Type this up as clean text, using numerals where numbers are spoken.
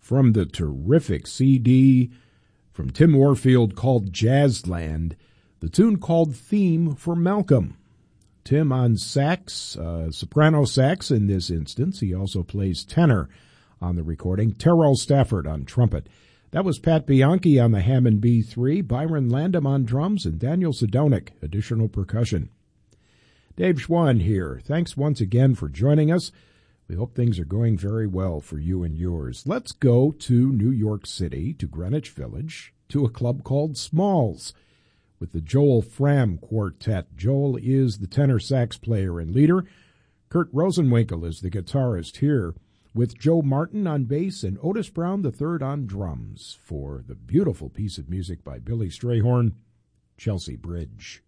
from the terrific CD from Tim Warfield called Jazzland, the tune called Theme for Malcolm. Tim on sax, soprano sax in this instance. He also plays tenor on the recording. Terrell Stafford on trumpet. That was Pat Bianchi on the Hammond B3, Byron Landam on drums, and Daniel Sidonic, additional percussion. Dave Schwann here. Thanks once again for joining us. We hope things are going very well for you and yours. Let's go to New York City, to Greenwich Village, to a club called Smalls, with the Joel Fram Quartet. Joel is the tenor sax player and leader. Kurt Rosenwinkel is the guitarist here, with Joe Martin on bass and Otis Brown III on drums, for the beautiful piece of music by Billy Strayhorn, Chelsea Bridge.